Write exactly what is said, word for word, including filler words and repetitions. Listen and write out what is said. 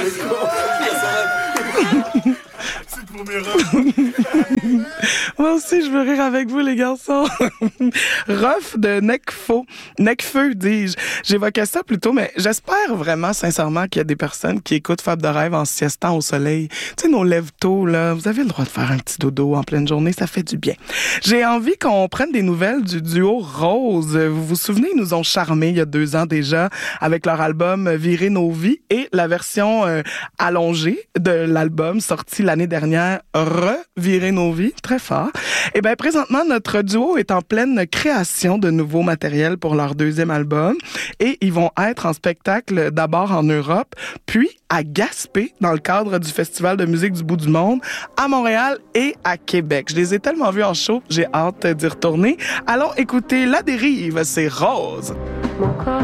Petite première. Moi aussi, je veux rire avec vous, les garçons. Rough de Necfeu. Necfeu, dis-je. J'évoquais ça plutôt, mais j'espère vraiment, sincèrement, qu'il y a des personnes qui écoutent Fab de rêve en siestant au soleil. Tu sais, nos lèvres tôt, là. Vous avez le droit de faire un petit dodo en pleine journée, ça fait du bien. J'ai envie qu'on prenne des nouvelles du duo Rose. Vous vous souvenez, ils nous ont charmés il y a deux ans déjà avec leur album Virer nos vies et la version euh, allongée de l'album sorti l'année dernière, Revirer nos vies, très fort. Et bien, présentement, notre duo est en pleine création de nouveaux matériels pour leur deuxième album et ils vont être en spectacle d'abord en Europe, puis à Gaspé, dans le cadre du Festival de musique du bout du monde, à Montréal et à Québec. Je les ai tellement vus en show, j'ai hâte d'y retourner. Allons écouter La Dérive, c'est Rose. Mon corps